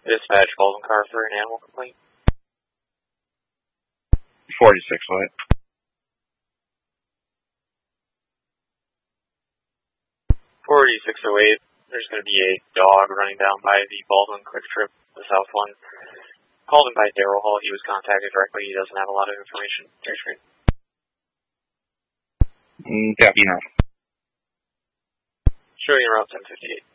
Dispatch Golden Car for an animal complaint. 46 what? 4608. There's going to be a dog running down by the Baldwin Quick Trip, the south one. Called him by Darrell Hall. He was contacted directly. He doesn't have a lot of information. Check screen. Copy now. Showing route 1058.